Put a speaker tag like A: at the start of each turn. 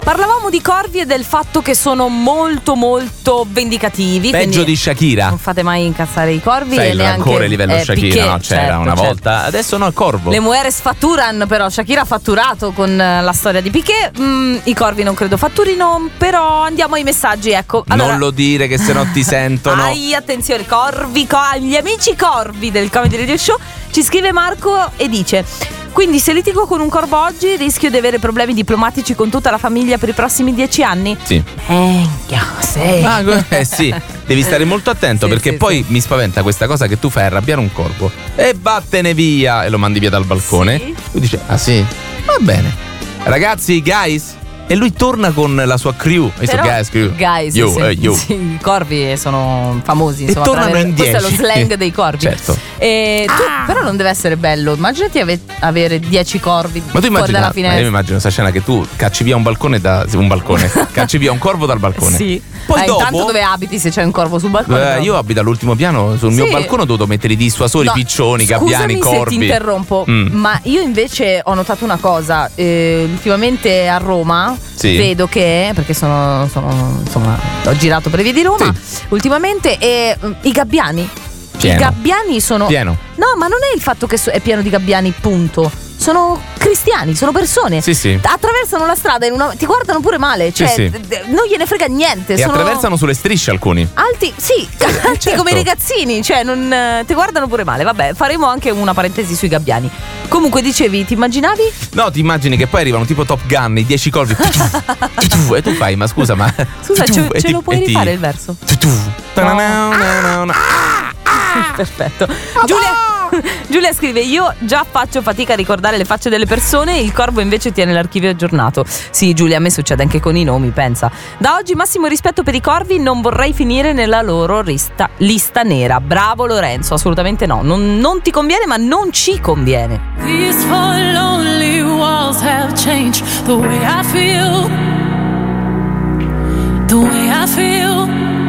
A: Parlavamo di corvi e del fatto che sono molto molto vendicativi.
B: Peggio di Shakira.
A: Non fate mai incazzare i corvi.
B: Sai
A: e
B: il
A: neanche
B: rancore a livello Shakira,
A: Piqué,
B: no? C'era
A: certo,
B: una
A: certo.
B: volta, adesso no, il corvo.
A: Le mujeres fatturan, però Shakira ha fatturato con la storia di Piqué. I corvi non credo fatturino, però andiamo ai messaggi, ecco. Allora,
B: non lo dire che se no ti sentono.
A: Attenzione, corvi, gli amici corvi del Comedy Radio Show. Ci scrive Marco e dice: quindi se litigo con un corvo oggi rischio di avere problemi diplomatici con tutta la famiglia per i prossimi 10 anni?
B: Sì. Sì, devi stare molto attento,
A: Sì,
B: perché
A: sì,
B: poi mi spaventa questa cosa che tu fai arrabbiare un corvo e vattene via e lo mandi via dal balcone.
A: Sì.
B: Lui dice: ah sì, va bene. Ragazzi, guys. E lui torna con la sua crew. Visto,
A: Però,
B: guys, crew.
A: guys,
B: You,
A: sì,
B: you.
A: sì, i corvi sono famosi,
B: E
A: insomma,
B: tornano in 10.
A: questo è lo slang dei corvi.
B: Certo.
A: Però non deve essere bello. Immaginati avere 10 corvi
B: Ma tu
A: fuori dalla
B: immagina,
A: finestra.
B: io mi immagino questa scena che tu cacci via un balcone cacci via un corvo dal balcone.
A: Sì.
B: Poi dopo,
A: intanto dove abiti se c'è un corvo sul balcone?
B: io abito all'ultimo piano, sul mio balcone ho dovuto mettere i dissuasori, piccioni, gabbiani, corvi.
A: Scusami se ti interrompo, ma io invece ho notato una cosa. Ultimamente a Roma vedo che, perché sono insomma, ho girato per le vie di Roma ultimamente, e i gabbiani.
B: Pieno.
A: I gabbiani sono
B: pieno.
A: No, ma non è il fatto che è pieno di gabbiani, punto. Sono cristiani, sono persone.
B: Sì.
A: Attraversano la strada ti guardano pure male. Cioè, non gliene frega niente.
B: E attraversano sulle strisce alcuni.
A: Alti, sì, alti
B: certo.
A: come i ragazzini. Cioè, non ti guardano pure male. Vabbè, faremo anche una parentesi sui gabbiani. Comunque, dicevi, ti immaginavi?
B: No, ti immagini che poi arrivano tipo Top Gun, i 10 corvi. E tu fai, ma scusa, ma.
A: Scusa, ce lo puoi rifare il verso? Perfetto. Giulia scrive: io già faccio fatica a ricordare le facce delle persone, il corvo invece tiene l'archivio aggiornato. Sì, Giulia, a me succede anche con i nomi, pensa. Da oggi massimo rispetto per i corvi, non vorrei finire nella loro lista nera. Bravo Lorenzo, assolutamente no. Non ti conviene, ma non ci conviene.
C: These four lonely walls have changed the way I feel. The way I feel.